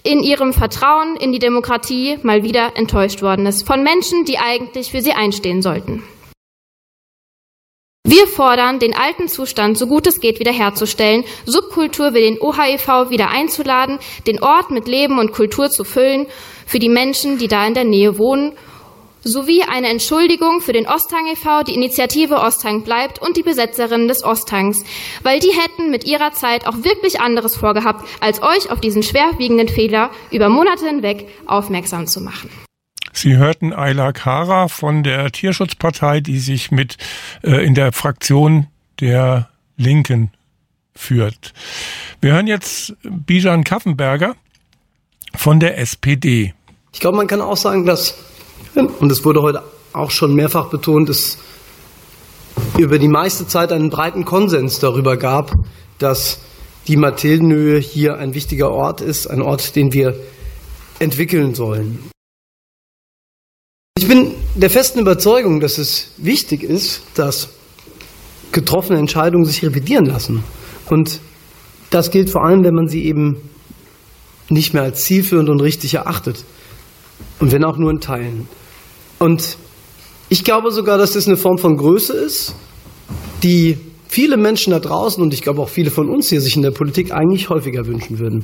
in ihrem Vertrauen in die Demokratie mal wieder enttäuscht worden ist, von Menschen, die eigentlich für sie einstehen sollten. Wir fordern, den alten Zustand so gut es geht wiederherzustellen, Subkultur wie den OHEV wieder einzuladen, den Ort mit Leben und Kultur zu füllen für die Menschen, die da in der Nähe wohnen, sowie eine Entschuldigung für den Osthang e.V., die Initiative Osthang bleibt und die Besetzerinnen des Osthangs, weil die hätten mit ihrer Zeit auch wirklich anderes vorgehabt, als euch auf diesen schwerwiegenden Fehler über Monate hinweg aufmerksam zu machen. Sie hörten Ayla Kara von der Tierschutzpartei, die sich mit in der Fraktion der Linken führt. Wir hören jetzt Bijan Kaffenberger von der SPD. Ich glaube, man kann auch sagen, dass, und es wurde heute auch schon mehrfach betont, es über die meiste Zeit einen breiten Konsens darüber gab, dass die Mathildenhöhe hier ein wichtiger Ort ist, ein Ort, den wir entwickeln sollen. Ich bin der festen Überzeugung, dass es wichtig ist, dass getroffene Entscheidungen sich revidieren lassen. Und das gilt vor allem, wenn man sie eben nicht mehr als zielführend und richtig erachtet. Und wenn auch nur in Teilen. Und ich glaube sogar, dass das eine Form von Größe ist, die viele Menschen da draußen und ich glaube auch viele von uns hier sich in der Politik eigentlich häufiger wünschen würden.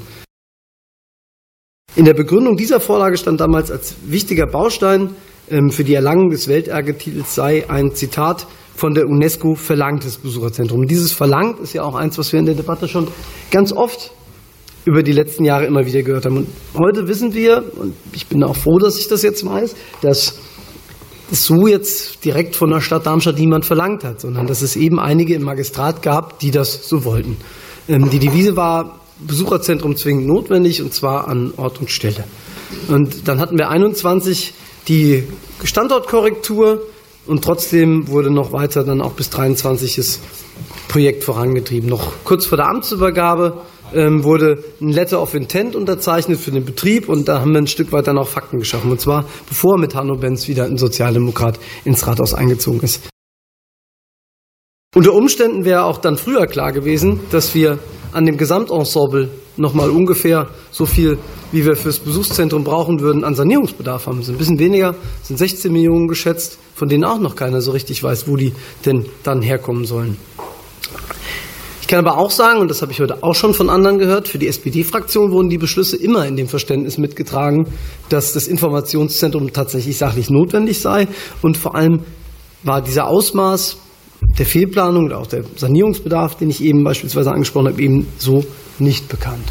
In der Begründung dieser Vorlage stand damals als wichtiger Baustein für die Erlangung des Welterbe-Titels sei ein Zitat von der UNESCO verlangtes Besucherzentrum. Und dieses verlangt ist ja auch eins, was wir in der Debatte schon ganz oft über die letzten Jahre immer wieder gehört haben. Und heute wissen wir, und ich bin auch froh, dass ich das jetzt weiß, dass es so jetzt direkt von der Stadt Darmstadt niemand verlangt hat, sondern dass es eben einige im Magistrat gab, die das so wollten. Die Devise war Besucherzentrum zwingend notwendig, und zwar an Ort und Stelle. Und dann hatten wir 21 die Standortkorrektur und trotzdem wurde noch weiter dann auch bis 23 das Projekt vorangetrieben. Noch kurz vor der Amtsübergabe wurde ein Letter of Intent unterzeichnet für den Betrieb und da haben wir ein Stück weit dann auch Fakten geschaffen. Und zwar bevor mit Hanno Benz wieder ein Sozialdemokrat ins Rathaus eingezogen ist. Unter Umständen wäre auch dann früher klar gewesen, dass wir an dem Gesamtensemble nochmal ungefähr so viel, wie wir fürs Besuchszentrum brauchen würden, an Sanierungsbedarf haben. Das ist ein bisschen weniger, sind 16 Millionen geschätzt, von denen auch noch keiner so richtig weiß, wo die denn dann herkommen sollen. Ich kann aber auch sagen, und das habe ich heute auch schon von anderen gehört, für die SPD-Fraktion wurden die Beschlüsse immer in dem Verständnis mitgetragen, dass das Informationszentrum tatsächlich sachlich notwendig sei und vor allem war dieser Ausmaß der Fehlplanung oder auch der Sanierungsbedarf, den ich eben beispielsweise angesprochen habe, eben so nicht bekannt.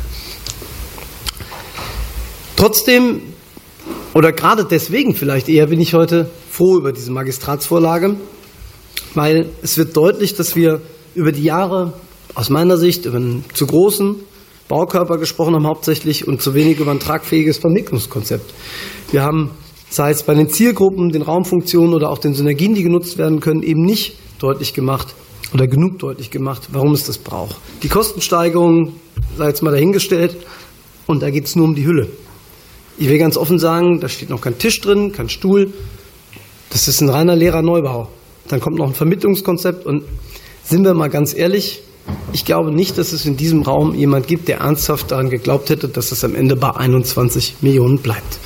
Trotzdem, oder gerade deswegen vielleicht eher, bin ich heute froh über diese Magistratsvorlage, weil es wird deutlich, dass wir über die Jahre aus meiner Sicht über einen zu großen Baukörper gesprochen haben hauptsächlich und zu wenig über ein tragfähiges Vermittlungskonzept. Wir haben, sei es bei den Zielgruppen, den Raumfunktionen oder auch den Synergien, die genutzt werden können, eben nicht deutlich gemacht oder genug deutlich gemacht, warum es das braucht. Die Kostensteigerung sei jetzt mal dahingestellt und da geht es nur um die Hülle. Ich will ganz offen sagen, da steht noch kein Tisch drin, kein Stuhl. Das ist ein reiner leerer Neubau. Dann kommt noch ein Vermittlungskonzept und sind wir mal ganz ehrlich, ich glaube nicht, dass es in diesem Raum jemand gibt, der ernsthaft daran geglaubt hätte, dass es am Ende bei 21 Millionen bleibt.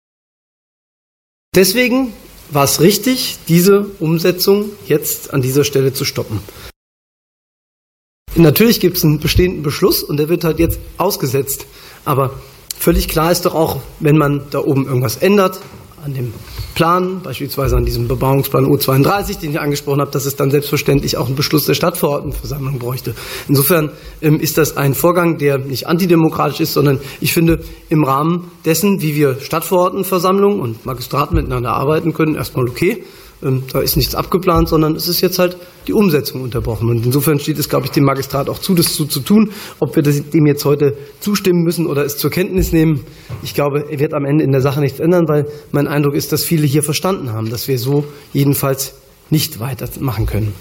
Deswegen war es richtig, diese Umsetzung jetzt an dieser Stelle zu stoppen. Natürlich gibt es einen bestehenden Beschluss und der wird halt jetzt ausgesetzt. Aber völlig klar ist doch auch, wenn man da oben irgendwas ändert an dem Plan, beispielsweise an diesem Bebauungsplan U32, den ich angesprochen habe, dass es dann selbstverständlich auch einen Beschluss der Stadtverordnetenversammlung bräuchte. Insofern ist das ein Vorgang, der nicht antidemokratisch ist, sondern ich finde im Rahmen dessen, wie wir Stadtverordnetenversammlung und Magistraten miteinander arbeiten können, erstmal okay. Da ist nichts abgeplant, sondern es ist jetzt halt die Umsetzung unterbrochen. Und insofern steht es, glaube ich, dem Magistrat auch zu, das so zu tun. Ob wir dem jetzt heute zustimmen müssen oder es zur Kenntnis nehmen, ich glaube, er wird am Ende in der Sache nichts ändern, weil mein Eindruck ist, dass viele hier verstanden haben, dass wir so jedenfalls nicht weitermachen können.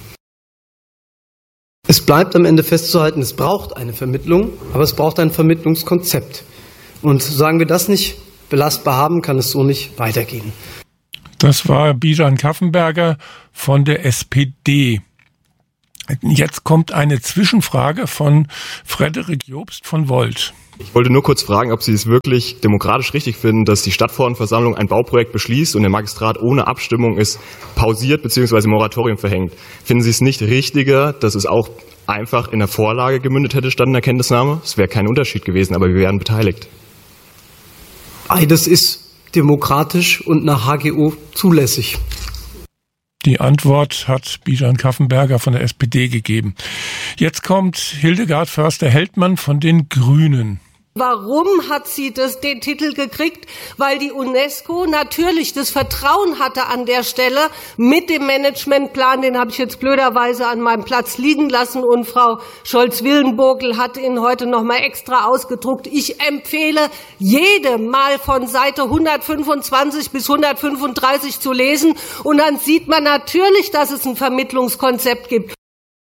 Es bleibt am Ende festzuhalten, es braucht eine Vermittlung, aber es braucht ein Vermittlungskonzept. Und solange wir das nicht belastbar haben, kann es so nicht weitergehen. Das war Bijan Kaffenberger von der SPD. Jetzt kommt eine Zwischenfrage von Frederik Jobst von Volt. Ich wollte nur kurz fragen, ob Sie es wirklich demokratisch richtig finden, dass die Stadtverordnetenversammlung ein Bauprojekt beschließt und der Magistrat ohne Abstimmung es pausiert bzw. Moratorium verhängt. Finden Sie es nicht richtiger, dass es auch einfach in der Vorlage gemündet hätte statt in der Kenntnisnahme? Es wäre kein Unterschied gewesen, aber wir wären beteiligt. Beides ist demokratisch und nach HGO zulässig. Die Antwort hat Bijan Kaffenberger von der SPD gegeben. Jetzt kommt Hildegard Förster-Heldmann von den Grünen. Warum hat sie den Titel gekriegt? Weil die UNESCO natürlich das Vertrauen hatte an der Stelle mit dem Managementplan, den habe ich jetzt blöderweise an meinem Platz liegen lassen und Frau Scholz-Willenburgel hat ihn heute noch mal extra ausgedruckt. Ich empfehle jedem mal von Seite 125 bis 135 zu lesen und dann sieht man natürlich, dass es ein Vermittlungskonzept gibt.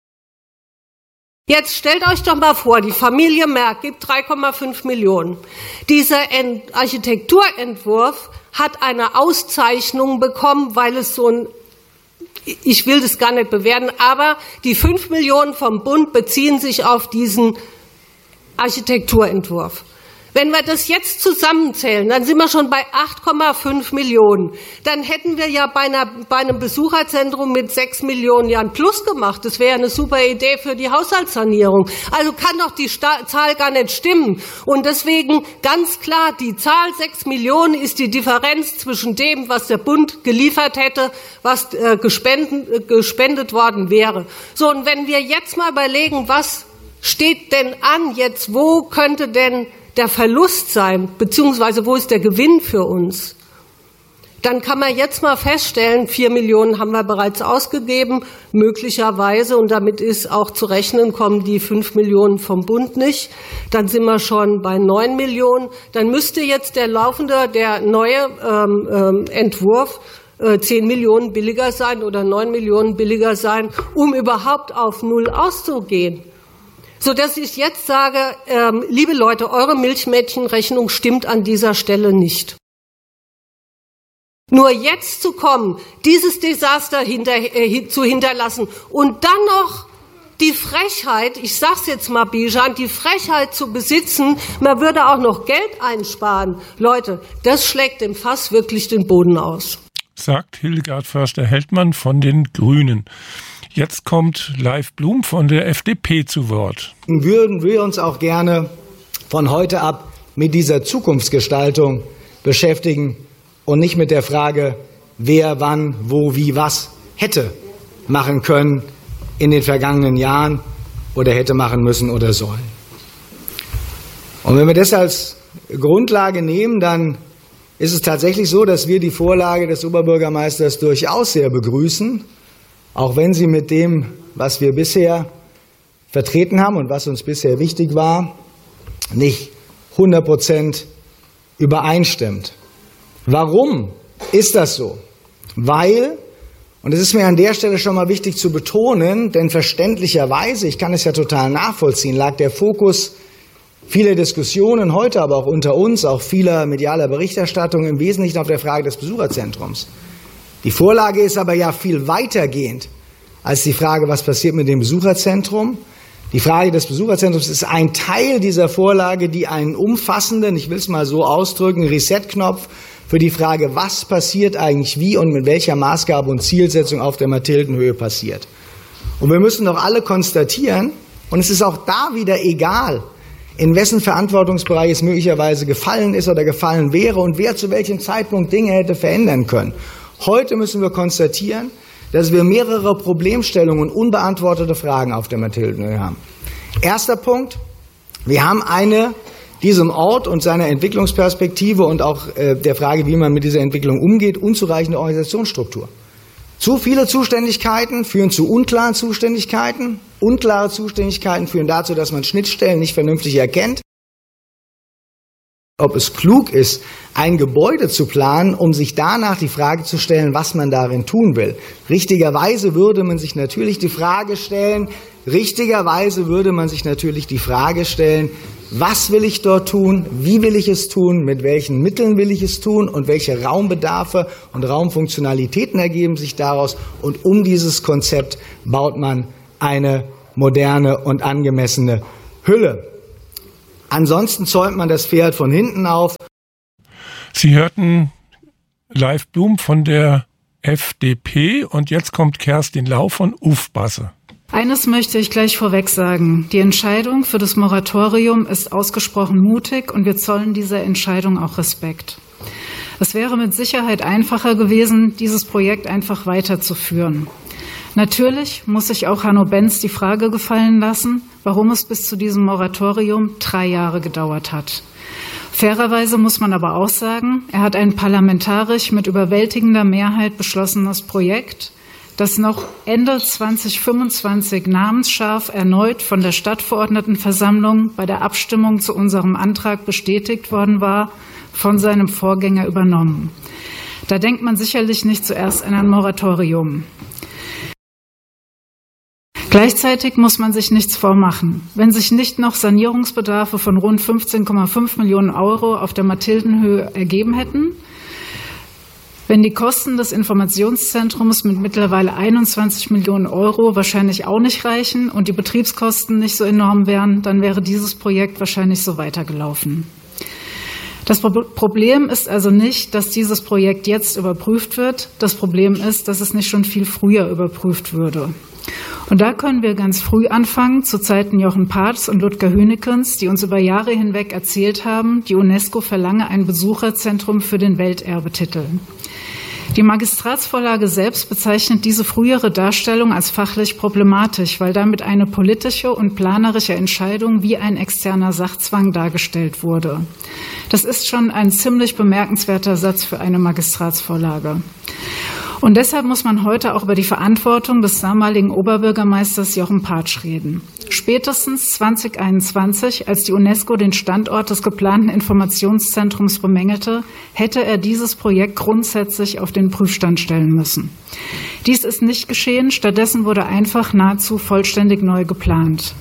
Jetzt stellt euch doch mal vor, die Familie Merck gibt 3,5 Millionen. Dieser Architekturentwurf hat eine Auszeichnung bekommen, weil es so ein, ich will das gar nicht bewerten, aber die 5 Millionen vom Bund beziehen sich auf diesen Architekturentwurf. Wenn wir das jetzt zusammenzählen, dann sind wir schon bei 8,5 Millionen. Dann hätten wir ja bei einem Besucherzentrum mit 6 Millionen ja ein Plus gemacht. Das wäre eine super Idee für die Haushaltssanierung. Also kann doch die Zahl gar nicht stimmen. Und deswegen ganz klar, die Zahl 6 Millionen ist die Differenz zwischen dem, was der Bund geliefert hätte, was gespendet worden wäre. So, und wenn wir jetzt mal überlegen, was steht denn an jetzt, wo könnte denn der Verlust sein, beziehungsweise wo ist der Gewinn für uns? Dann kann man jetzt mal feststellen, 4 Millionen haben wir bereits ausgegeben, möglicherweise, und damit ist auch zu rechnen, kommen die 5 Millionen vom Bund nicht. Dann sind wir schon bei 9 Millionen. Dann müsste jetzt der neue Entwurf 10 Millionen billiger sein oder 9 Millionen billiger sein, um überhaupt auf Null auszugehen. So dass ich jetzt sage, liebe Leute, eure Milchmädchenrechnung stimmt an dieser Stelle nicht. Nur jetzt zu kommen, dieses Desaster zu hinterlassen und dann noch die Frechheit, ich sag's jetzt mal, Bijan, die Frechheit zu besitzen, man würde auch noch Geld einsparen. Leute, das schlägt dem Fass wirklich den Boden aus. Sagt Hildegard Förster-Heldmann von den Grünen. Jetzt kommt Leif Blum von der FDP zu Wort. Würden wir uns auch gerne von heute ab mit dieser Zukunftsgestaltung beschäftigen und nicht mit der Frage, wer, wann, wo, wie, was hätte machen können in den vergangenen Jahren oder hätte machen müssen oder sollen. Und wenn wir das als Grundlage nehmen, dann ist es tatsächlich so, dass wir die Vorlage des Oberbürgermeisters durchaus sehr begrüßen, auch wenn sie mit dem, was wir bisher vertreten haben und was uns bisher wichtig war, nicht 100% übereinstimmt. Warum ist das so? Weil, und es ist mir an der Stelle schon mal wichtig zu betonen, denn verständlicherweise, ich kann es ja total nachvollziehen, lag der Fokus vieler Diskussionen heute, aber auch unter uns, auch vieler medialer Berichterstattung im Wesentlichen auf der Frage des Besucherzentrums. Die Vorlage ist aber ja viel weitergehend als die Frage, was passiert mit dem Besucherzentrum. Die Frage des Besucherzentrums ist ein Teil dieser Vorlage, die einen umfassenden, ich will es mal so ausdrücken, Reset-Knopf für die Frage, was passiert eigentlich wie und mit welcher Maßgabe und Zielsetzung auf der Mathildenhöhe passiert. Und wir müssen doch alle konstatieren, und es ist auch da wieder egal, in wessen Verantwortungsbereich es möglicherweise gefallen ist oder gefallen wäre und wer zu welchem Zeitpunkt Dinge hätte verändern können. Heute müssen wir konstatieren, dass wir mehrere Problemstellungen und unbeantwortete Fragen auf der Mathildenhöhe haben. Erster Punkt, wir haben diesem Ort und seiner Entwicklungsperspektive und auch der Frage, wie man mit dieser Entwicklung umgeht, unzureichende Organisationsstruktur. Zu viele Zuständigkeiten führen zu unklaren Zuständigkeiten. Unklare Zuständigkeiten führen dazu, dass man Schnittstellen nicht vernünftig erkennt. Ob es klug ist, ein Gebäude zu planen, um sich danach die Frage zu stellen, was man darin tun will. Richtigerweise würde man sich natürlich die Frage stellen, was will ich dort tun, wie will ich es tun, mit welchen Mitteln will ich es tun und welche Raumbedarfe und Raumfunktionalitäten ergeben sich daraus. Und um dieses Konzept baut man eine moderne und angemessene Hülle. Ansonsten zäumt man das Pferd von hinten auf. Sie hörten Leif Blum von der FDP und jetzt kommt Kerstin Lau von UFBASE. Eines möchte ich gleich vorweg sagen. Die Entscheidung für das Moratorium ist ausgesprochen mutig und wir zollen dieser Entscheidung auch Respekt. Es wäre mit Sicherheit einfacher gewesen, dieses Projekt einfach weiterzuführen. Natürlich muss sich auch Hanno Benz die Frage gefallen lassen, warum es bis zu diesem Moratorium 3 Jahre gedauert hat. Fairerweise muss man aber auch sagen, er hat ein parlamentarisch mit überwältigender Mehrheit beschlossenes Projekt, das noch Ende 2025 namensscharf erneut von der Stadtverordnetenversammlung bei der Abstimmung zu unserem Antrag bestätigt worden war, von seinem Vorgänger übernommen. Da denkt man sicherlich nicht zuerst an ein Moratorium. Gleichzeitig muss man sich nichts vormachen. Wenn sich nicht noch Sanierungsbedarfe von rund 15,5 Millionen Euro auf der Mathildenhöhe ergeben hätten, wenn die Kosten des Informationszentrums mit mittlerweile 21 Millionen Euro wahrscheinlich auch nicht reichen und die Betriebskosten nicht so enorm wären, dann wäre dieses Projekt wahrscheinlich so weitergelaufen. Das Problem ist also nicht, dass dieses Projekt jetzt überprüft wird. Das Problem ist, dass es nicht schon viel früher überprüft würde. Und da können wir ganz früh anfangen, zu Zeiten Jochen Parz und Ludger Hünekens, die uns über Jahre hinweg erzählt haben, die UNESCO verlange ein Besucherzentrum für den Welterbetitel. Die Magistratsvorlage selbst bezeichnet diese frühere Darstellung als fachlich problematisch, weil damit eine politische und planerische Entscheidung wie ein externer Sachzwang dargestellt wurde. Das ist schon ein ziemlich bemerkenswerter Satz für eine Magistratsvorlage. Und deshalb muss man heute auch über die Verantwortung des damaligen Oberbürgermeisters Jochen Partsch reden. Spätestens 2021, als die UNESCO den Standort des geplanten Informationszentrums bemängelte, hätte er dieses Projekt grundsätzlich auf den Prüfstand stellen müssen. Dies ist nicht geschehen, stattdessen wurde einfach nahezu vollständig neu geplant.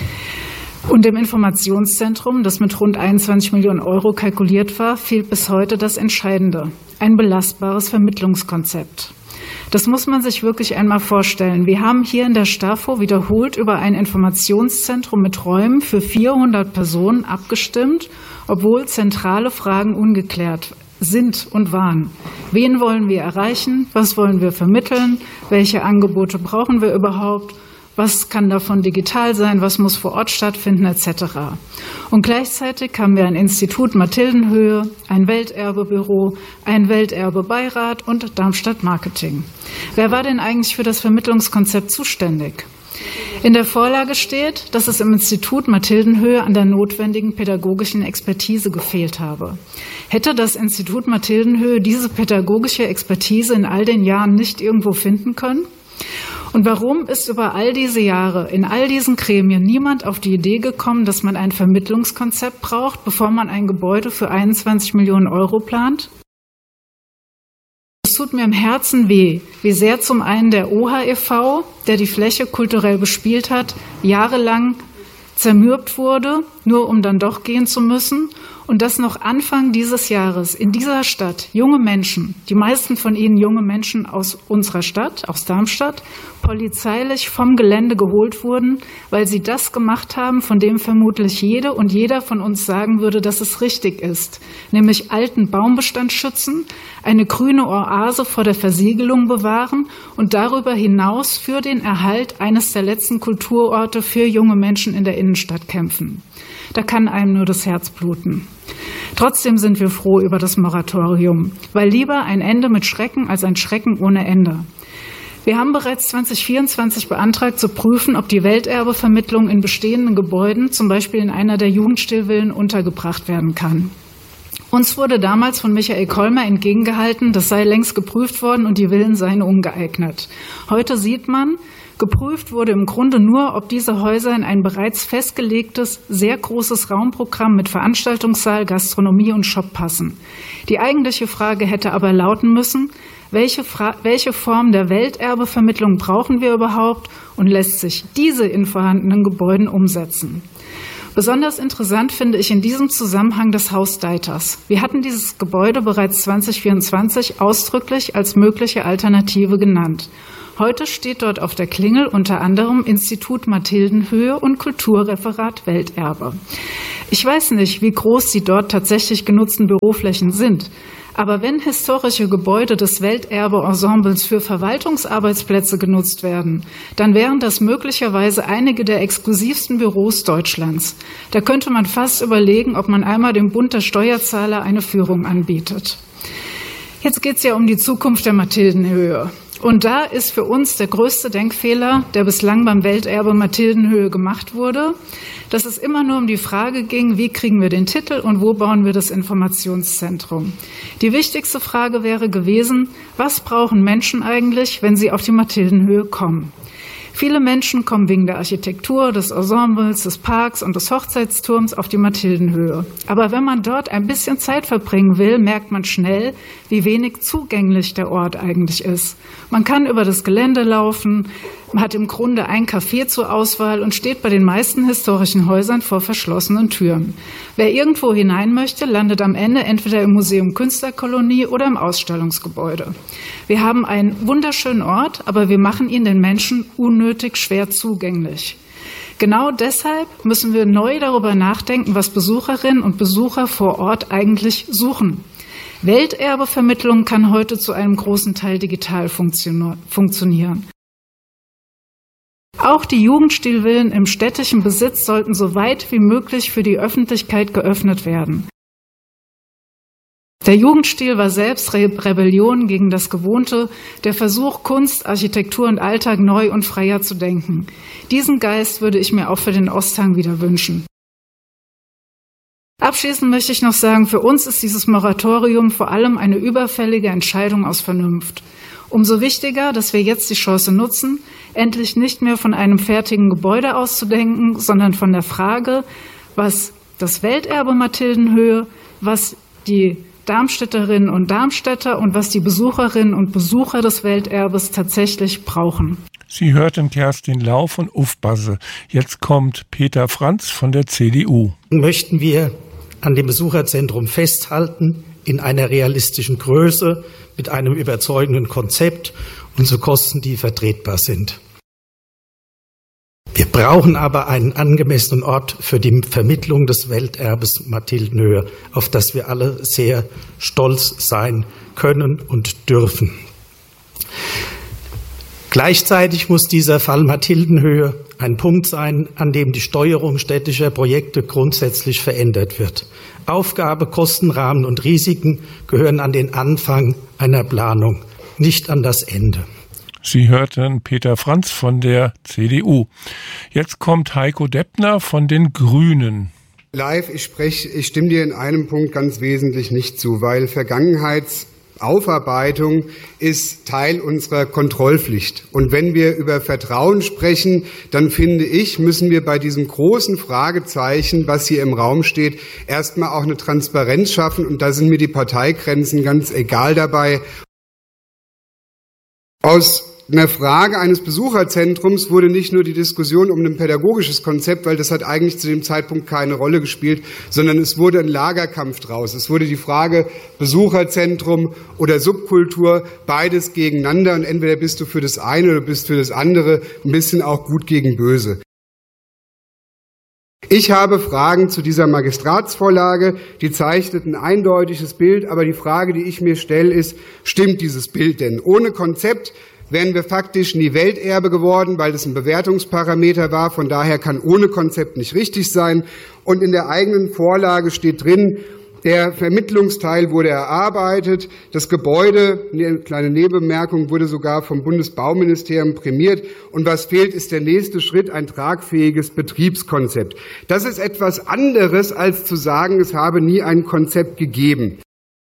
Und dem Informationszentrum, das mit rund 21 Millionen Euro kalkuliert war, fehlt bis heute das Entscheidende: ein belastbares Vermittlungskonzept. Das muss man sich wirklich einmal vorstellen. Wir haben hier in der STAFO wiederholt über ein Informationszentrum mit Räumen für 400 Personen abgestimmt, obwohl zentrale Fragen ungeklärt sind und waren. Wen wollen wir erreichen? Was wollen wir vermitteln? Welche Angebote brauchen wir überhaupt? Was kann davon digital sein? Was muss vor Ort stattfinden? Etc. Und gleichzeitig haben wir ein Institut Mathildenhöhe, ein Welterbebüro, ein Welterbebeirat und Darmstadt Marketing. Wer war denn eigentlich für das Vermittlungskonzept zuständig? In der Vorlage steht, dass es im Institut Mathildenhöhe an der notwendigen pädagogischen Expertise gefehlt habe. Hätte das Institut Mathildenhöhe diese pädagogische Expertise in all den Jahren nicht irgendwo finden können? Und warum ist über all diese Jahre in all diesen Gremien niemand auf die Idee gekommen, dass man ein Vermittlungskonzept braucht, bevor man ein Gebäude für 21 Millionen Euro plant? Es tut mir im Herzen weh, wie sehr zum einen der OHA e.V., der die Fläche kulturell bespielt hat, jahrelang zermürbt wurde, nur um dann doch gehen zu müssen. Und dass noch Anfang dieses Jahres in dieser Stadt junge Menschen, die meisten von ihnen junge Menschen aus unserer Stadt, aus Darmstadt, polizeilich vom Gelände geholt wurden, weil sie das gemacht haben, von dem vermutlich jede und jeder von uns sagen würde, dass es richtig ist, nämlich alten Baumbestand schützen, eine grüne Oase vor der Versiegelung bewahren und darüber hinaus für den Erhalt eines der letzten Kulturorte für junge Menschen in der Innenstadt kämpfen. Da kann einem nur das Herz bluten. Trotzdem sind wir froh über das Moratorium, weil lieber ein Ende mit Schrecken als ein Schrecken ohne Ende. Wir haben bereits 2024 beantragt, zu prüfen, ob die Welterbevermittlung in bestehenden Gebäuden, zum Beispiel in einer der Jugendstillvillen, untergebracht werden kann. Uns wurde damals von Michael Kolmer entgegengehalten, das sei längst geprüft worden und die Villen seien ungeeignet. Heute sieht man, geprüft wurde im Grunde nur, ob diese Häuser in ein bereits festgelegtes, sehr großes Raumprogramm mit Veranstaltungssaal, Gastronomie und Shop passen. Die eigentliche Frage hätte aber lauten müssen: Welche Form der Welterbevermittlung brauchen wir überhaupt und lässt sich diese in vorhandenen Gebäuden umsetzen? Besonders interessant finde ich in diesem Zusammenhang das Haus Deiters. Wir hatten dieses Gebäude bereits 2024 ausdrücklich als mögliche Alternative genannt. Heute steht dort auf der Klingel unter anderem Institut Mathildenhöhe und Kulturreferat Welterbe. Ich weiß nicht, wie groß die dort tatsächlich genutzten Büroflächen sind. Aber wenn historische Gebäude des Welterbe-Ensembles für Verwaltungsarbeitsplätze genutzt werden, dann wären das möglicherweise einige der exklusivsten Büros Deutschlands. Da könnte man fast überlegen, ob man einmal dem Bund der Steuerzahler eine Führung anbietet. Jetzt geht es ja um die Zukunft der Mathildenhöhe. Und da ist für uns der größte Denkfehler, der bislang beim Welterbe Mathildenhöhe gemacht wurde, dass es immer nur um die Frage ging, wie kriegen wir den Titel und wo bauen wir das Informationszentrum. Die wichtigste Frage wäre gewesen, was brauchen Menschen eigentlich, wenn sie auf die Mathildenhöhe kommen? Viele Menschen kommen wegen der Architektur, des Ensembles, des Parks und des Hochzeitsturms auf die Mathildenhöhe. Aber wenn man dort ein bisschen Zeit verbringen will, merkt man schnell, wie wenig zugänglich der Ort eigentlich ist. Man kann über das Gelände laufen, man hat im Grunde ein Café zur Auswahl und steht bei den meisten historischen Häusern vor verschlossenen Türen. Wer irgendwo hinein möchte, landet am Ende entweder im Museum Künstlerkolonie oder im Ausstellungsgebäude. Wir haben einen wunderschönen Ort, aber wir machen ihn den Menschen unnötig schwer zugänglich. Genau deshalb müssen wir neu darüber nachdenken, was Besucherinnen und Besucher vor Ort eigentlich suchen. Welterbevermittlung kann heute zu einem großen Teil digital funktionieren. Auch die Jugendstilvillen im städtischen Besitz sollten so weit wie möglich für die Öffentlichkeit geöffnet werden. Der Jugendstil war selbst Rebellion gegen das Gewohnte, der Versuch, Kunst, Architektur und Alltag neu und freier zu denken. Diesen Geist würde ich mir auch für den Osthang wieder wünschen. Abschließend möchte ich noch sagen, für uns ist dieses Moratorium vor allem eine überfällige Entscheidung aus Vernunft. Umso wichtiger, dass wir jetzt die Chance nutzen, endlich nicht mehr von einem fertigen Gebäude auszudenken, sondern von der Frage, was das Welterbe Mathildenhöhe, was die Darmstädterinnen und Darmstädter und was die Besucherinnen und Besucher des Welterbes tatsächlich brauchen. Sie hörten Kerstin Lau von Ufbasse. Jetzt kommt Peter Franz von der CDU. Möchten wir an dem Besucherzentrum festhalten, in einer realistischen Größe, mit einem überzeugenden Konzept und zu Kosten, die vertretbar sind. Wir brauchen aber einen angemessenen Ort für die Vermittlung des Welterbes Mathildenhöhe, auf das wir alle sehr stolz sein können und dürfen. Gleichzeitig muss dieser Fall Mathildenhöhe ein Punkt sein, an dem die Steuerung städtischer Projekte grundsätzlich verändert wird. Aufgabe, Kostenrahmen und Risiken gehören an den Anfang einer Planung, nicht an das Ende. Sie hörten Peter Franz von der CDU. Jetzt kommt Heiko Deppner von den Grünen. Live, ich stimme dir in einem Punkt ganz wesentlich nicht zu, weil Vergangenheitsaufarbeitung ist Teil unserer Kontrollpflicht. Und wenn wir über Vertrauen sprechen, dann finde ich, müssen wir bei diesem großen Fragezeichen, was hier im Raum steht, erstmal auch eine Transparenz schaffen. Und da sind mir die Parteigrenzen ganz egal dabei. Aus einer Frage eines Besucherzentrums wurde nicht nur die Diskussion um ein pädagogisches Konzept, weil das hat eigentlich zu dem Zeitpunkt keine Rolle gespielt, sondern es wurde ein Lagerkampf draus. Es wurde die Frage Besucherzentrum oder Subkultur, beides gegeneinander und entweder bist du für das eine oder bist für das andere, ein bisschen auch gut gegen böse. Ich habe Fragen zu dieser Magistratsvorlage, die zeichnet ein eindeutiges Bild, aber die Frage, die ich mir stelle, ist, stimmt dieses Bild denn? Ohne Konzept wären wir faktisch nie Welterbe geworden, weil das ein Bewertungsparameter war. Von daher kann ohne Konzept nicht richtig sein. Und in der eigenen Vorlage steht drin, der Vermittlungsteil wurde erarbeitet. Das Gebäude, eine kleine Nebenbemerkung, wurde sogar vom Bundesbauministerium prämiert. Und was fehlt, ist der nächste Schritt, ein tragfähiges Betriebskonzept. Das ist etwas anderes, als zu sagen, es habe nie ein Konzept gegeben.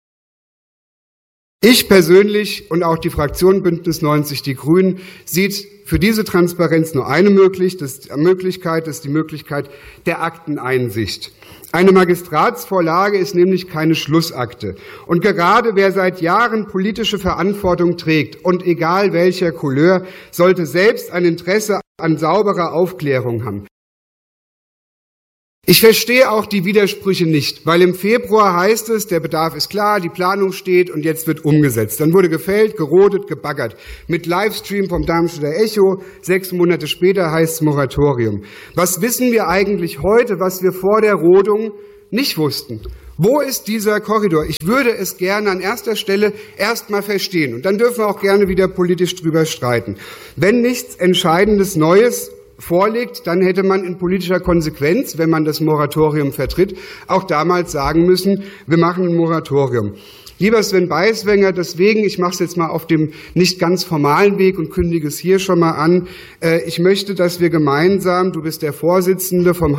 Ich persönlich und auch die Fraktion Bündnis 90 Die Grünen sieht für diese Transparenz nur eine Möglichkeit, das ist die Möglichkeit der Akteneinsicht. Eine Magistratsvorlage ist nämlich keine Schlussakte. Und gerade wer seit Jahren politische Verantwortung trägt und egal welcher Couleur, sollte selbst ein Interesse an sauberer Aufklärung haben. Ich verstehe auch die Widersprüche nicht, weil im Februar heißt es, der Bedarf ist klar, die Planung steht und jetzt wird umgesetzt. Dann wurde gefällt, gerodet, gebaggert. Mit Livestream vom Darmstädter Echo, 6 Monate später heißt es Moratorium. Was wissen wir eigentlich heute, was wir vor der Rodung nicht wussten? Wo ist dieser Korridor? Ich würde es gerne an erster Stelle erst mal verstehen. Und dann dürfen wir auch gerne wieder politisch drüber streiten. Wenn nichts Entscheidendes Neues vorliegt, dann hätte man in politischer Konsequenz, wenn man das Moratorium vertritt, auch damals sagen müssen, wir machen ein Moratorium. Lieber Sven Beiswenger, deswegen, ich mache es jetzt mal auf dem nicht ganz formalen Weg und kündige es hier schon mal an, ich möchte, dass wir gemeinsam, du bist der Vorsitzende vom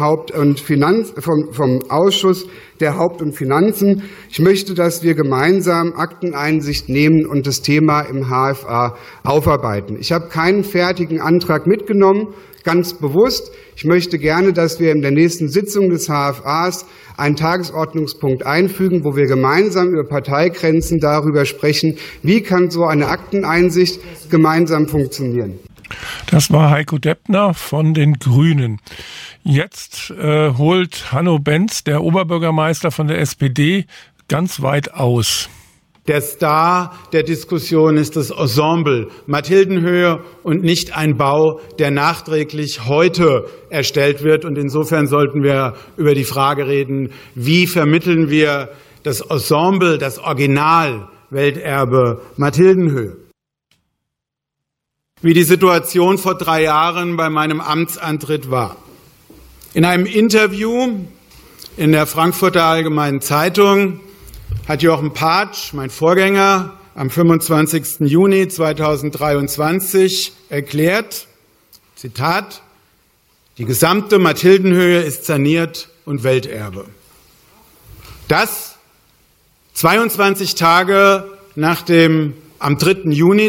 Ausschuss der Haupt- und Finanzen, ich möchte, dass wir gemeinsam Akteneinsicht nehmen und das Thema im HFA aufarbeiten. Ich habe keinen fertigen Antrag mitgenommen, ganz bewusst. Ich möchte gerne, dass wir in der nächsten Sitzung des HFAs einen Tagesordnungspunkt einfügen, wo wir gemeinsam über Parteigrenzen darüber sprechen, wie kann so eine Akteneinsicht gemeinsam funktionieren. Das war Heiko Deppner von den Grünen. Jetzt holt Hanno Benz, der Oberbürgermeister von der SPD, ganz weit aus. Der Star der Diskussion ist das Ensemble Mathildenhöhe und nicht ein Bau, der nachträglich heute erstellt wird. Und insofern sollten wir über die Frage reden, wie vermitteln wir das Ensemble, das Original Welterbe Mathildenhöhe. Wie die Situation vor 3 Jahren bei meinem Amtsantritt war. In einem Interview in der Frankfurter Allgemeinen Zeitung hat Jochen Patsch, mein Vorgänger, am 25. Juni 2023 erklärt, Zitat, die gesamte Mathildenhöhe ist saniert und Welterbe. Das 22 Tage nachdem am 3. Juni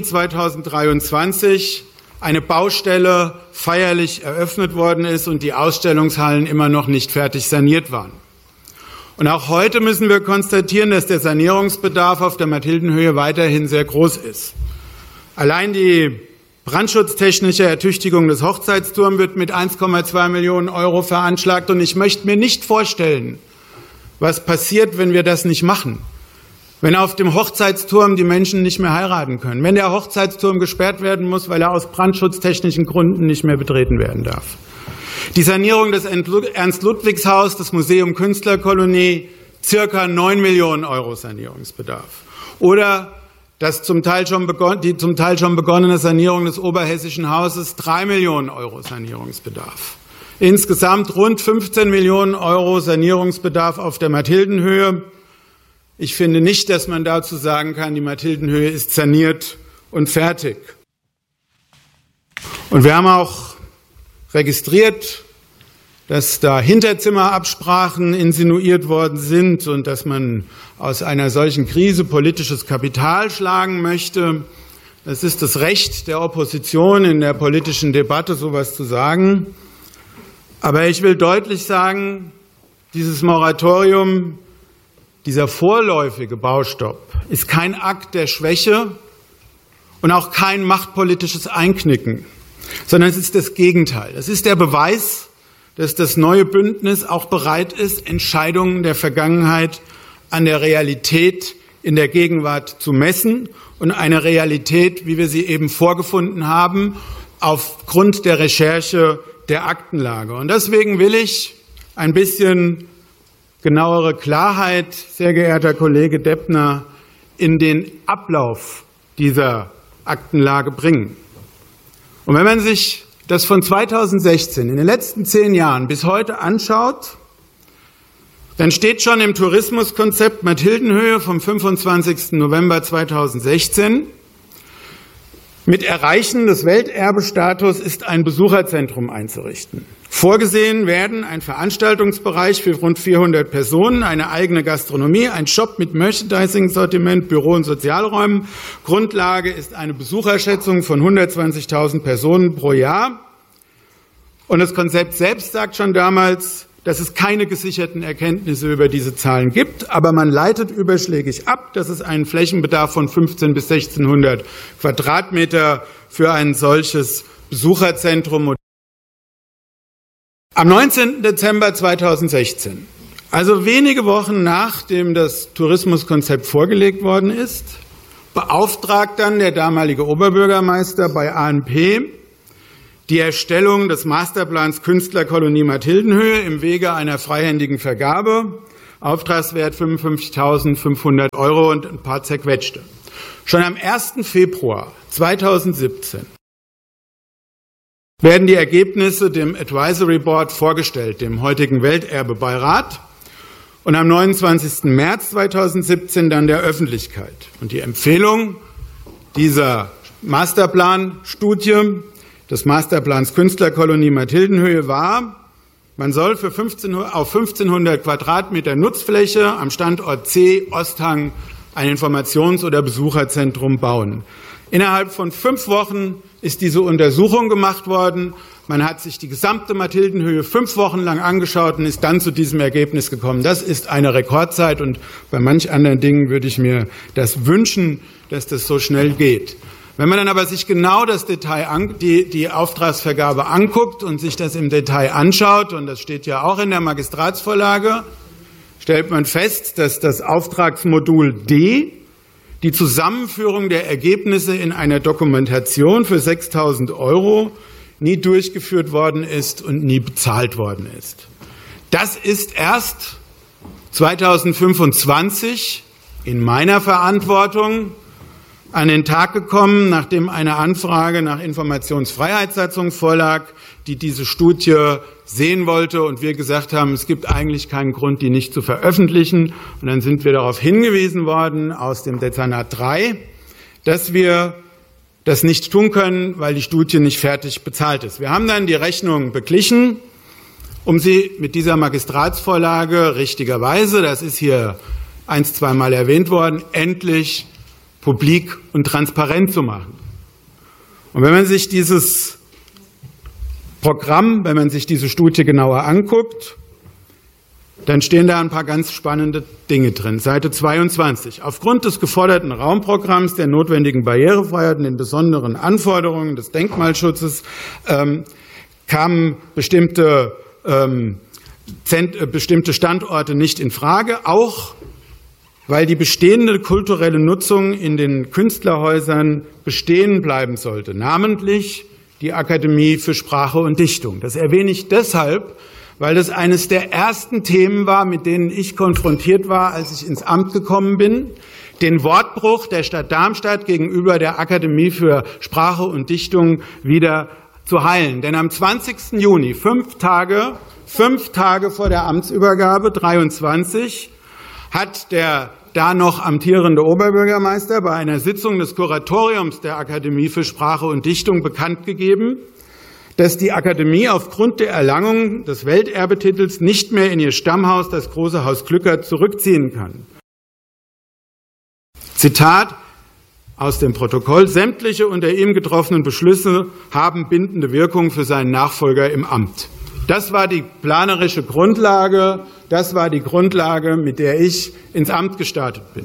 2023 eine Baustelle feierlich eröffnet worden ist und die Ausstellungshallen immer noch nicht fertig saniert waren. Und auch heute müssen wir konstatieren, dass der Sanierungsbedarf auf der Mathildenhöhe weiterhin sehr groß ist. Allein die brandschutztechnische Ertüchtigung des Hochzeitsturms wird mit 1,2 Millionen Euro veranschlagt. Und ich möchte mir nicht vorstellen, was passiert, wenn wir das nicht machen. Wenn auf dem Hochzeitsturm die Menschen nicht mehr heiraten können. Wenn der Hochzeitsturm gesperrt werden muss, weil er aus brandschutztechnischen Gründen nicht mehr betreten werden darf. Die Sanierung des Ernst-Ludwigs-Haus, das Museum Künstlerkolonie, circa 9 Millionen Euro Sanierungsbedarf. Oder die zum Teil schon begonnene Sanierung des Oberhessischen Hauses, 3 Millionen Euro Sanierungsbedarf. Insgesamt rund 15 Millionen Euro Sanierungsbedarf auf der Mathildenhöhe. Ich finde nicht, dass man dazu sagen kann, die Mathildenhöhe ist saniert und fertig. Und wir haben auch registriert, dass da Hinterzimmerabsprachen insinuiert worden sind und dass man aus einer solchen Krise politisches Kapital schlagen möchte. Es ist das Recht der Opposition in der politischen Debatte, sowas zu sagen. Aber ich will deutlich sagen, dieses Moratorium, dieser vorläufige Baustopp ist kein Akt der Schwäche und auch kein machtpolitisches Einknicken, sondern es ist das Gegenteil. Es ist der Beweis, dass das neue Bündnis auch bereit ist, Entscheidungen der Vergangenheit an der Realität in der Gegenwart zu messen und eine Realität, wie wir sie eben vorgefunden haben, aufgrund der Recherche der Aktenlage. Und deswegen will ich ein bisschen genauere Klarheit, sehr geehrter Kollege Deppner, in den Ablauf dieser Aktenlage bringen. Und wenn man sich das von 2016 in den letzten 10 Jahren bis heute anschaut, dann steht schon im Tourismuskonzept Mathildenhöhe vom 25. November 2016, mit Erreichen des Welterbestatus ist ein Besucherzentrum einzurichten. Vorgesehen werden ein Veranstaltungsbereich für rund 400 Personen, eine eigene Gastronomie, ein Shop mit Merchandising-Sortiment, Büro- und Sozialräumen. Grundlage ist eine Besucherschätzung von 120.000 Personen pro Jahr. Und das Konzept selbst sagt schon damals, dass es keine gesicherten Erkenntnisse über diese Zahlen gibt, aber man leitet überschlägig ab, dass es einen Flächenbedarf von 15 bis 1600 Quadratmeter für ein solches Besucherzentrum Am 19. Dezember 2016, also wenige Wochen nachdem das Tourismuskonzept vorgelegt worden ist, beauftragt dann der damalige Oberbürgermeister bei ANP die Erstellung des Masterplans Künstlerkolonie Mathildenhöhe im Wege einer freihändigen Vergabe, Auftragswert 55.500 € und ein paar zerquetschte. Schon am 1. Februar 2017 werden die Ergebnisse dem Advisory Board vorgestellt, dem heutigen Welterbebeirat, und am 29. März 2017 dann der Öffentlichkeit. Und die Empfehlung dieser Masterplan-Studie, des Masterplans Künstlerkolonie Mathildenhöhe, war, man soll auf 1500 Quadratmeter Nutzfläche am Standort C Osthang ein Informations- oder Besucherzentrum bauen. Innerhalb von 5 Wochen ist diese Untersuchung gemacht worden. Man hat sich die gesamte Mathildenhöhe 5 Wochen lang angeschaut und ist dann zu diesem Ergebnis gekommen. Das ist eine Rekordzeit, und bei manch anderen Dingen würde ich mir das wünschen, dass das so schnell geht. Wenn man dann aber sich genau das Detail, die Auftragsvergabe anguckt und sich das im Detail anschaut, und das steht ja auch in der Magistratsvorlage, stellt man fest, dass das Auftragsmodul D, die Zusammenführung der Ergebnisse in einer Dokumentation für 6.000 €, nie durchgeführt worden ist und nie bezahlt worden ist. Das ist erst 2025 in meiner Verantwortung an den Tag gekommen, nachdem eine Anfrage nach Informationsfreiheitssatzung vorlag, die diese Studie sehen wollte, und wir gesagt haben, es gibt eigentlich keinen Grund, die nicht zu veröffentlichen. Und dann sind wir darauf hingewiesen worden aus dem Dezernat 3, dass wir das nicht tun können, weil die Studie nicht fertig bezahlt ist. Wir haben dann die Rechnung beglichen, um sie mit dieser Magistratsvorlage richtigerweise, das ist hier 1-2 Mal erwähnt worden, endlich publik und transparent zu machen. Und wenn man sich dieses Programm, wenn man sich diese Studie genauer anguckt, dann stehen da ein paar ganz spannende Dinge drin. Seite 22. Aufgrund des geforderten Raumprogramms, der notwendigen Barrierefreiheit und den besonderen Anforderungen des Denkmalschutzes kamen bestimmte Standorte nicht in Frage, auch weil die bestehende kulturelle Nutzung in den Künstlerhäusern bestehen bleiben sollte, namentlich die Akademie für Sprache und Dichtung. Das erwähne ich deshalb, weil das eines der ersten Themen war, mit denen ich konfrontiert war, als ich ins Amt gekommen bin, den Wortbruch der Stadt Darmstadt gegenüber der Akademie für Sprache und Dichtung wieder zu heilen. Denn am 20. Juni, 5 Tage vor der Amtsübergabe, 23, hat der da noch amtierende Oberbürgermeister bei einer Sitzung des Kuratoriums der Akademie für Sprache und Dichtung bekannt gegeben, dass die Akademie aufgrund der Erlangung des Welterbetitels nicht mehr in ihr Stammhaus, das Große Haus Glückert, zurückziehen kann. Zitat aus dem Protokoll: Sämtliche unter ihm getroffenen Beschlüsse haben bindende Wirkung für seinen Nachfolger im Amt. Das war die planerische Grundlage, das war die Grundlage, mit der ich ins Amt gestartet bin.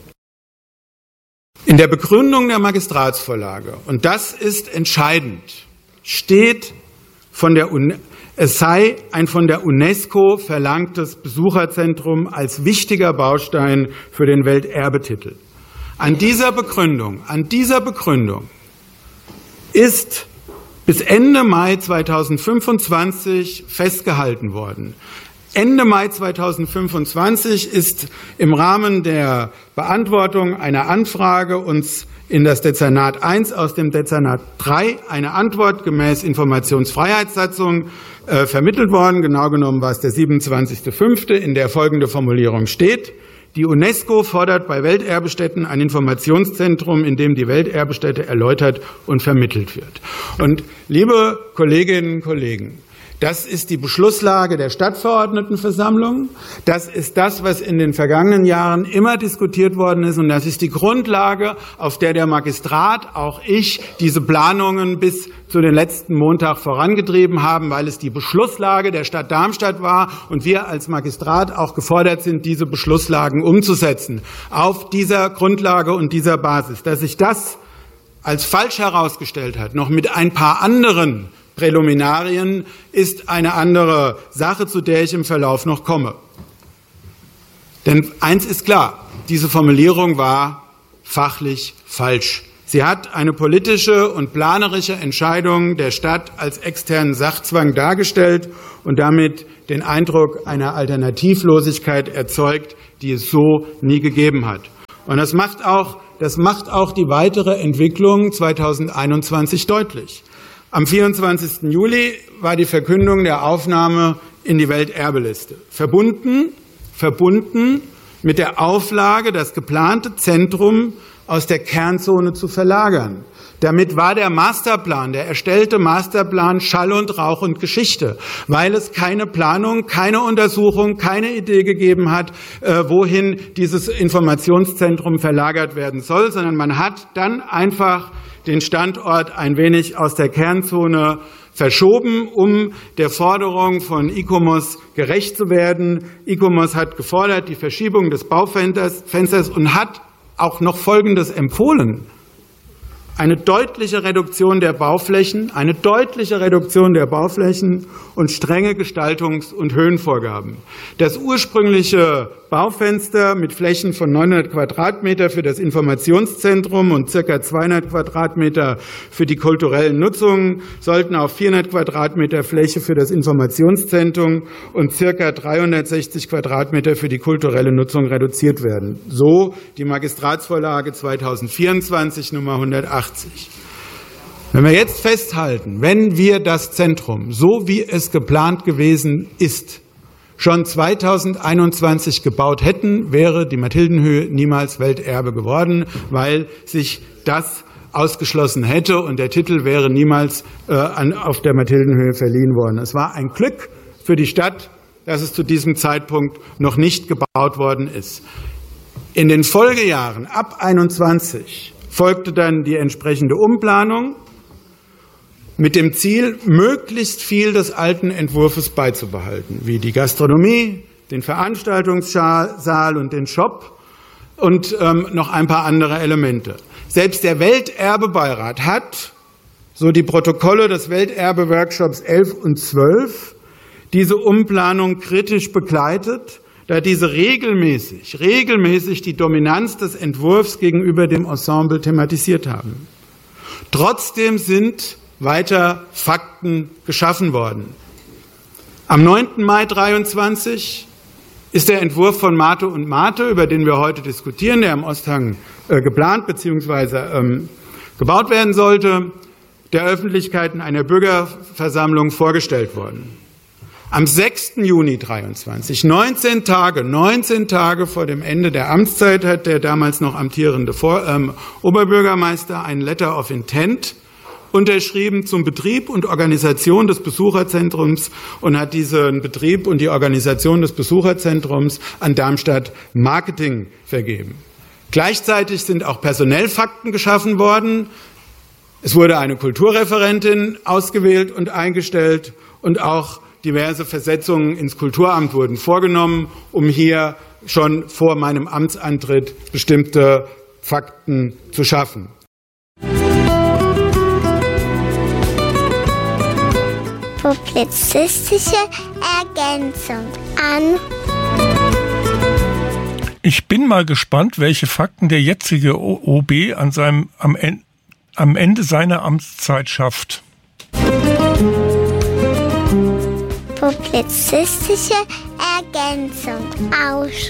In der Begründung der Magistratsvorlage, und das ist entscheidend, steht, es sei ein von der UNESCO verlangtes Besucherzentrum als wichtiger Baustein für den Welterbetitel. An dieser Begründung ist bis Ende Mai 2025 festgehalten worden. Ende Mai 2025 ist im Rahmen der Beantwortung einer Anfrage uns in das Dezernat 1 aus dem Dezernat 3 eine Antwort gemäß Informationsfreiheitssatzung vermittelt worden. Genau genommen war es der 27.05., in der folgende Formulierung steht: Die UNESCO fordert bei Welterbestätten ein Informationszentrum, in dem die Welterbestätte erläutert und vermittelt wird. Und liebe Kolleginnen und Kollegen, das ist die Beschlusslage der Stadtverordnetenversammlung. Das ist das, was in den vergangenen Jahren immer diskutiert worden ist. Und das ist die Grundlage, auf der der Magistrat, auch ich, diese Planungen bis zu den letzten Montag vorangetrieben haben, weil es die Beschlusslage der Stadt Darmstadt war und wir als Magistrat auch gefordert sind, diese Beschlusslagen umzusetzen. Auf dieser Grundlage und dieser Basis, dass sich das als falsch herausgestellt hat, noch mit ein paar anderen Präliminarien ist eine andere Sache, zu der ich im Verlauf noch komme. Denn eins ist klar, diese Formulierung war fachlich falsch. Sie hat eine politische und planerische Entscheidung der Stadt als externen Sachzwang dargestellt und damit den Eindruck einer Alternativlosigkeit erzeugt, die es so nie gegeben hat. Und das macht auch die weitere Entwicklung 2021 deutlich. Am 24. Juli war die Verkündung der Aufnahme in die Welterbeliste. Verbunden mit der Auflage, das geplante Zentrum aus der Kernzone zu verlagern. Damit war der erstellte Masterplan Schall und Rauch und Geschichte, weil es keine Planung, keine Untersuchung, keine Idee gegeben hat, wohin dieses Informationszentrum verlagert werden soll, sondern man hat dann einfach den Standort ein wenig aus der Kernzone verschoben, um der Forderung von ICOMOS gerecht zu werden. ICOMOS hat gefordert die Verschiebung des Baufensters und hat auch noch Folgendes empfohlen: eine deutliche Reduktion der Bauflächen und strenge Gestaltungs- und Höhenvorgaben. Das ursprüngliche Baufenster mit Flächen von 900 Quadratmeter für das Informationszentrum und ca. 200 Quadratmeter für die kulturellen Nutzungen sollten auf 400 Quadratmeter Fläche für das Informationszentrum und ca. 360 Quadratmeter für die kulturelle Nutzung reduziert werden. So die Magistratsvorlage 2024 Nummer 180. Wenn wir jetzt festhalten, wenn wir das Zentrum, so wie es geplant gewesen ist, schon 2021 gebaut hätten, wäre die Mathildenhöhe niemals Welterbe geworden, weil sich das ausgeschlossen hätte und der Titel wäre niemals auf der Mathildenhöhe verliehen worden. Es war ein Glück für die Stadt, dass es zu diesem Zeitpunkt noch nicht gebaut worden ist. In den Folgejahren ab 21 folgte dann die entsprechende Umplanung mit dem Ziel, möglichst viel des alten Entwurfs beizubehalten, wie die Gastronomie, den Veranstaltungssaal und den Shop und noch ein paar andere Elemente. Selbst der Welterbebeirat hat, so die Protokolle des Welterbe-Workshops 11 und 12, diese Umplanung kritisch begleitet, da diese regelmäßig die Dominanz des Entwurfs gegenüber dem Ensemble thematisiert haben. Trotzdem sind weiter Fakten geschaffen worden. Am 9. Mai 23 ist der Entwurf von Mate und Mate, über den wir heute diskutieren, der im Osthang geplant bzw. gebaut werden sollte, der Öffentlichkeit in einer Bürgerversammlung vorgestellt worden. Am 6. Juni 23, 19 Tage vor dem Ende der Amtszeit, hat der damals noch amtierende Oberbürgermeister ein Letter of Intent unterschrieben zum Betrieb und Organisation des Besucherzentrums und hat diesen Betrieb und die Organisation des Besucherzentrums an Darmstadt Marketing vergeben. Gleichzeitig sind auch Personellfakten geschaffen worden. Es wurde eine Kulturreferentin ausgewählt und eingestellt und auch diverse Versetzungen ins Kulturamt wurden vorgenommen, um hier schon vor meinem Amtsantritt bestimmte Fakten zu schaffen. Publizistische Ergänzung an. Ich bin mal gespannt, welche Fakten der jetzige OB am Ende seiner Amtszeit schafft. Publizistische Ergänzung aus.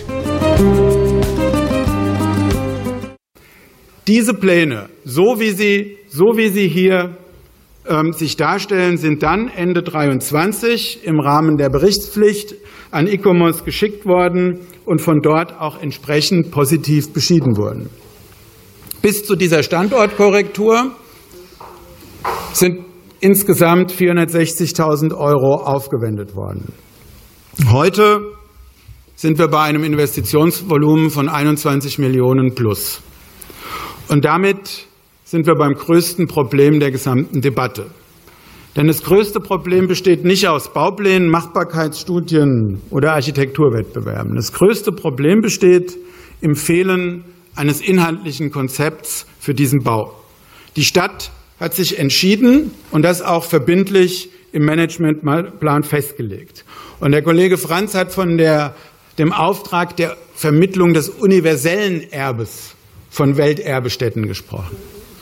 Diese Pläne, so wie sie hier sich darstellen, sind dann Ende 23 im Rahmen der Berichtspflicht an ICOMOS geschickt worden und von dort auch entsprechend positiv beschieden worden. Bis zu dieser Standortkorrektur sind insgesamt 460.000 € aufgewendet worden. Heute sind wir bei einem Investitionsvolumen von 21 Millionen plus. Und damit sind wir beim größten Problem der gesamten Debatte. Denn das größte Problem besteht nicht aus Bauplänen, Machbarkeitsstudien oder Architekturwettbewerben. Das größte Problem besteht im Fehlen eines inhaltlichen Konzepts für diesen Bau. Die Stadt hat sich entschieden und das auch verbindlich im Managementplan festgelegt. Und der Kollege Franz hat von dem Auftrag der Vermittlung des universellen Erbes von Welterbestätten gesprochen.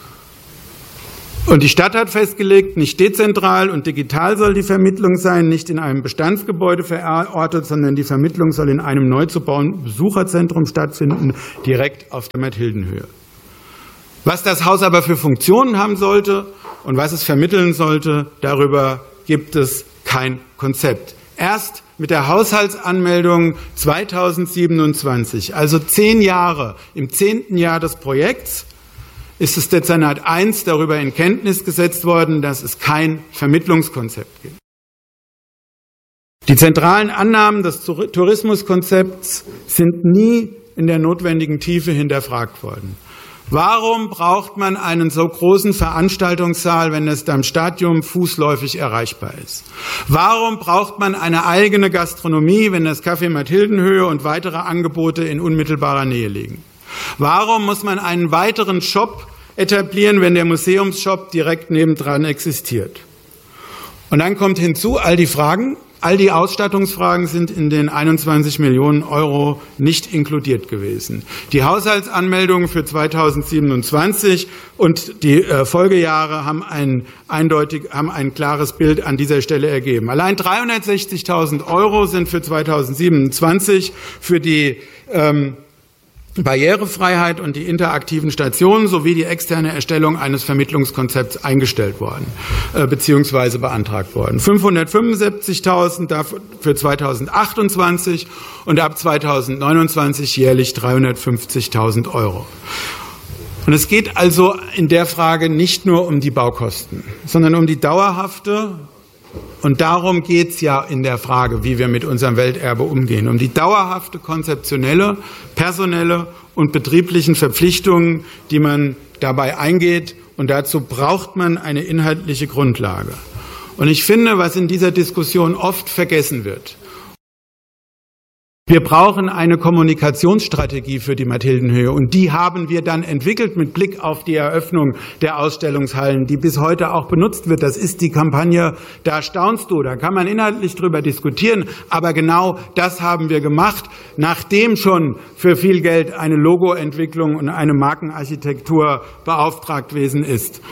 Und die Stadt hat festgelegt, nicht dezentral und digital soll die Vermittlung sein, nicht in einem Bestandsgebäude verortet, sondern die Vermittlung soll in einem neu zu bauenden Besucherzentrum stattfinden, direkt auf der Mathildenhöhe. Was das Haus aber für Funktionen haben sollte und was es vermitteln sollte, darüber gibt es kein Konzept. Erst mit der Haushaltsanmeldung 2027, also 10 Jahre, im 10. Jahr des Projekts, ist das Dezernat I darüber in Kenntnis gesetzt worden, dass es kein Vermittlungskonzept gibt. Die zentralen Annahmen des Tourismuskonzepts sind nie in der notwendigen Tiefe hinterfragt worden. Warum braucht man einen so großen Veranstaltungssaal, wenn es am Stadion fußläufig erreichbar ist? Warum braucht man eine eigene Gastronomie, wenn das Café Mathildenhöhe und weitere Angebote in unmittelbarer Nähe liegen? Warum muss man einen weiteren Shop etablieren, wenn der Museumsshop direkt nebendran existiert? Und dann kommt hinzu, all die Ausstattungsfragen sind in den 21 Millionen Euro nicht inkludiert gewesen. Die Haushaltsanmeldungen für 2027 und die Folgejahre haben ein klares Bild an dieser Stelle ergeben. Allein 360.000 Euro sind für 2027 für die Barrierefreiheit und die interaktiven Stationen sowie die externe Erstellung eines Vermittlungskonzepts eingestellt worden bzw. beantragt worden. 575.000 für 2028 und ab 2029 jährlich 350.000 Euro. Und es geht also in der Frage nicht nur um die Baukosten, sondern um die dauerhafte, und darum geht es ja in der Frage, wie wir mit unserem Welterbe umgehen, um die dauerhafte konzeptionelle, personelle und betrieblichen Verpflichtungen, die man dabei eingeht. Und dazu braucht man eine inhaltliche Grundlage. Und ich finde, was in dieser Diskussion oft vergessen wird: Wir brauchen eine Kommunikationsstrategie für die Mathildenhöhe, und die haben wir dann entwickelt mit Blick auf die Eröffnung der Ausstellungshallen, die bis heute auch benutzt wird. Das ist die Kampagne "Da staunst du". Da kann man inhaltlich drüber diskutieren, aber genau das haben wir gemacht, nachdem schon für viel Geld eine Logoentwicklung und eine Markenarchitektur beauftragt gewesen ist.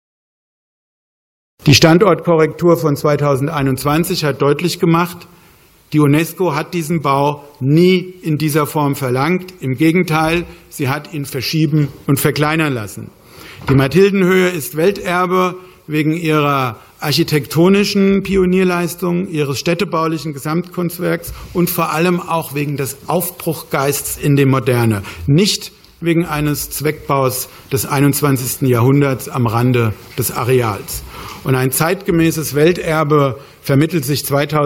Die Standortkorrektur von 2021 hat deutlich gemacht, die UNESCO hat diesen Bau nie in dieser Form verlangt. Im Gegenteil, sie hat ihn verschieben und verkleinern lassen. Die Mathildenhöhe ist Welterbe wegen ihrer architektonischen Pionierleistung, ihres städtebaulichen Gesamtkunstwerks und vor allem auch wegen des Aufbruchgeists in die Moderne. Nicht wegen eines Zweckbaus des 21. Jahrhunderts am Rande des Areals. Und ein zeitgemäßes Welterbe vermittelt sich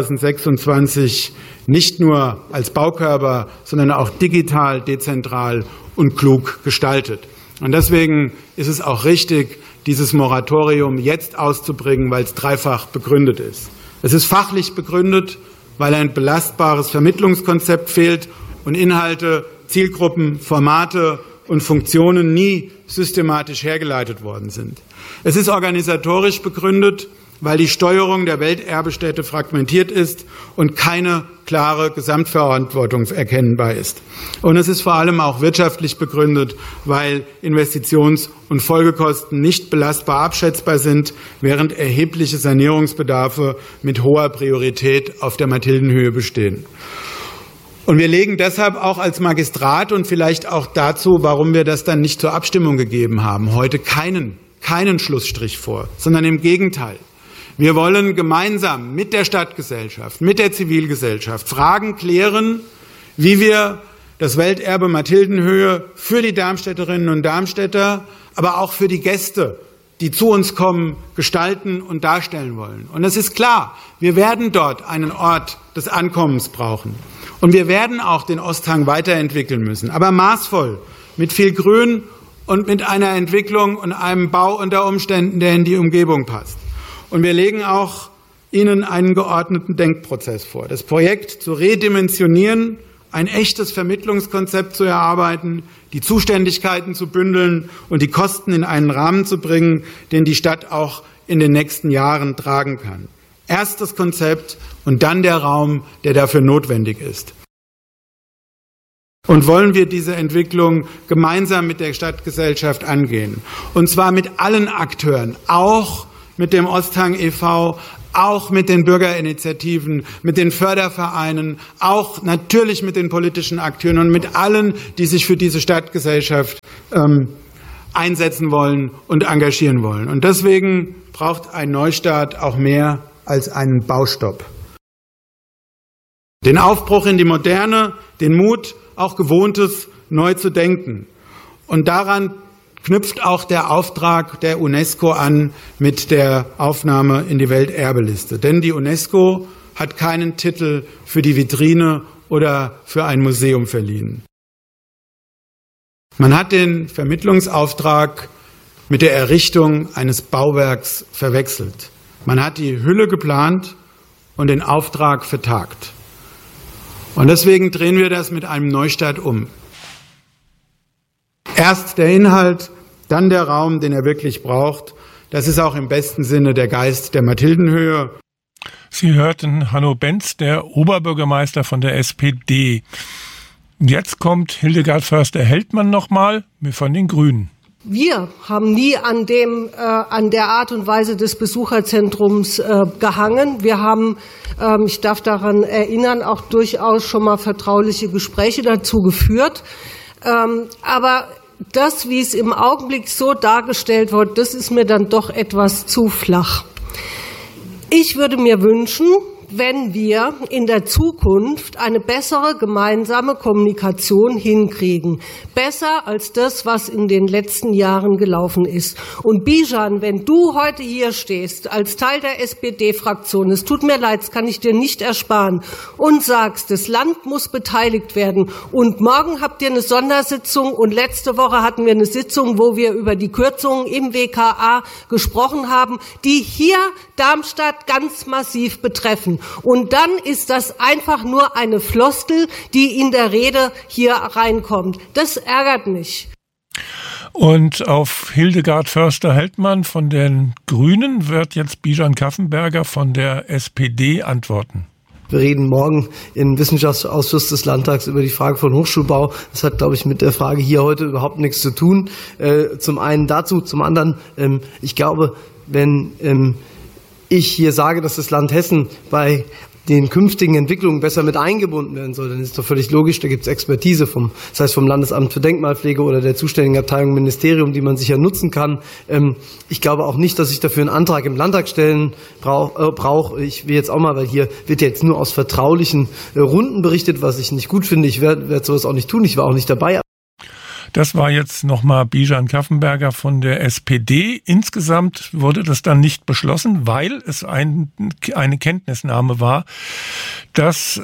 2026 nicht nur als Baukörper, sondern auch digital, dezentral und klug gestaltet. Und deswegen ist es auch richtig, dieses Moratorium jetzt auszubringen, weil es dreifach begründet ist. Es ist fachlich begründet, weil ein belastbares Vermittlungskonzept fehlt und Inhalte, Zielgruppen, Formate und Funktionen nie systematisch hergeleitet worden sind. Es ist organisatorisch begründet, weil die Steuerung der Welterbestätte fragmentiert ist und keine klare Gesamtverantwortung erkennbar ist. Und es ist vor allem auch wirtschaftlich begründet, weil Investitions- und Folgekosten nicht belastbar abschätzbar sind, während erhebliche Sanierungsbedarfe mit hoher Priorität auf der Mathildenhöhe bestehen. Und wir legen deshalb auch als Magistrat und vielleicht auch dazu, warum wir das dann nicht zur Abstimmung gegeben haben, heute keinen Schlussstrich vor, sondern im Gegenteil. Wir wollen gemeinsam mit der Stadtgesellschaft, mit der Zivilgesellschaft Fragen klären, wie wir das Welterbe Mathildenhöhe für die Darmstädterinnen und Darmstädter, aber auch für die Gäste, die zu uns kommen, gestalten und darstellen wollen. Und es ist klar, wir werden dort einen Ort des Ankommens brauchen. Und wir werden auch den Osthang weiterentwickeln müssen, aber maßvoll, mit viel Grün und mit einer Entwicklung und einem Bau unter Umständen, der in die Umgebung passt. Und wir legen auch Ihnen einen geordneten Denkprozess vor. Das Projekt zu redimensionieren, ein echtes Vermittlungskonzept zu erarbeiten, die Zuständigkeiten zu bündeln und die Kosten in einen Rahmen zu bringen, den die Stadt auch in den nächsten Jahren tragen kann. Erst das Konzept und dann der Raum, der dafür notwendig ist. Und wollen wir diese Entwicklung gemeinsam mit der Stadtgesellschaft angehen. Und zwar mit allen Akteuren, auch mit dem Osthang e.V., auch mit den Bürgerinitiativen, mit den Fördervereinen, auch natürlich mit den politischen Akteuren und mit allen, die sich für diese Stadtgesellschaft einsetzen wollen und engagieren wollen. Und deswegen braucht ein Neustart auch mehr als einen Baustopp. Den Aufbruch in die Moderne, den Mut, auch Gewohntes neu zu denken. Und daran knüpft auch der Auftrag der UNESCO an mit der Aufnahme in die Welterbeliste. Denn die UNESCO hat keinen Titel für die Vitrine oder für ein Museum verliehen. Man hat den Vermittlungsauftrag mit der Errichtung eines Bauwerks verwechselt. Man hat die Hülle geplant und den Auftrag vertagt. Und deswegen drehen wir das mit einem Neustart um. Erst der Inhalt, dann der Raum, den er wirklich braucht. Das ist auch im besten Sinne der Geist der Mathildenhöhe. Sie hörten Hanno Benz, der Oberbürgermeister von der SPD. Jetzt kommt Hildegard Förster-Heldmann nochmal von den Grünen. Wir haben nie an der Art und Weise des Besucherzentrums gehangen. Wir haben, ich darf daran erinnern, auch durchaus schon mal vertrauliche Gespräche dazu geführt. Aber das, wie es im Augenblick so dargestellt wird, das ist mir dann doch etwas zu flach. Ich würde mir wünschen, wenn wir in der Zukunft eine bessere gemeinsame Kommunikation hinkriegen. Besser als das, was in den letzten Jahren gelaufen ist. Und Bijan, wenn du heute hier stehst, als Teil der SPD-Fraktion, es tut mir leid, das kann ich dir nicht ersparen, und sagst, das Land muss beteiligt werden und morgen habt ihr eine Sondersitzung und letzte Woche hatten wir eine Sitzung, wo wir über die Kürzungen im WKA gesprochen haben, die hier Darmstadt ganz massiv betreffen. Und dann ist das einfach nur eine Floskel, die in der Rede hier reinkommt. Das ärgert mich. Und auf Hildegard Förster-Heldmann von den Grünen wird jetzt Bijan Kaffenberger von der SPD antworten. Wir reden morgen im Wissenschaftsausschuss des Landtags über die Frage von Hochschulbau. Das hat, glaube ich, mit der Frage hier heute überhaupt nichts zu tun. Zum einen dazu, zum anderen, ich glaube, wenn ich hier sage, dass das Land Hessen bei den künftigen Entwicklungen besser mit eingebunden werden soll, dann ist doch völlig logisch, da gibt es Expertise vom Landesamt für Denkmalpflege oder der zuständigen Abteilung Ministerium, die man sicher nutzen kann. Ich glaube auch nicht, dass ich dafür einen Antrag im Landtag stellen brauche. Ich will jetzt auch mal, weil hier wird jetzt nur aus vertraulichen Runden berichtet, was ich nicht gut finde. Ich werde sowas auch nicht tun. Ich war auch nicht dabei. Das war jetzt nochmal Bijan Kaffenberger von der SPD. Insgesamt wurde das dann nicht beschlossen, weil es eine Kenntnisnahme war. Das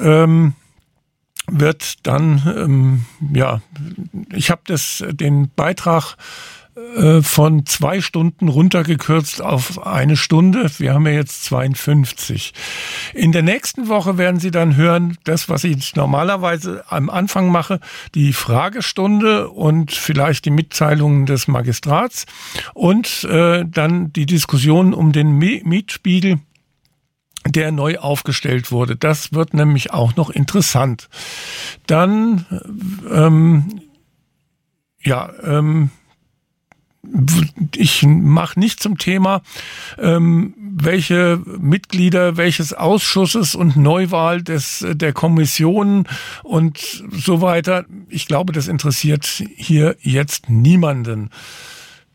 wird dann, ich habe den Beitrag von 2 Stunden runtergekürzt auf 1 Stunde. Wir haben ja jetzt 52. In der nächsten Woche werden Sie dann hören, das, was ich normalerweise am Anfang mache, die Fragestunde und vielleicht die Mitteilungen des Magistrats und dann die Diskussion um den Mietspiegel, der neu aufgestellt wurde. Das wird nämlich auch noch interessant. Dann, ich mache nicht zum Thema, welche Mitglieder welches Ausschusses und Neuwahl der Kommissionen und so weiter. Ich glaube, das interessiert hier jetzt niemanden.